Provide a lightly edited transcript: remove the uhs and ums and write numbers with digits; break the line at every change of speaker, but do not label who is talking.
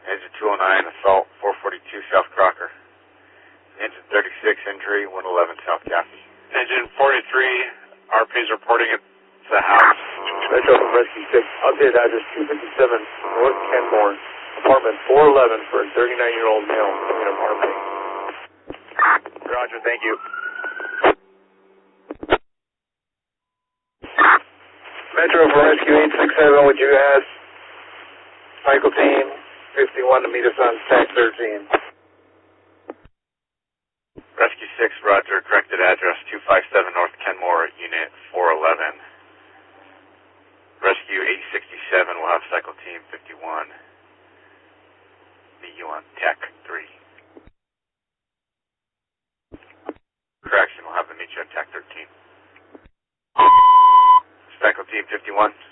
Engine 209, assault, 442 South Crocker. Engine 36, injury, 111 South Cassie.
Engine 43, RP's reporting at the house.
Metro from Rescue 6, updated address 257 North Kenmore, apartment 411 for a 39-year-old male coming up RP.
Roger, thank you.
Metro for Rescue 867, would you ask Cycle Team 51 to meet us on TAC 13?
Rescue 6, roger, corrected address 257 North Kenmore, unit 411. Rescue 867 will have Cycle Team 51 meet you on TAC 3. Correction, we'll have them meet you on TAC 13. Cycle Team 51.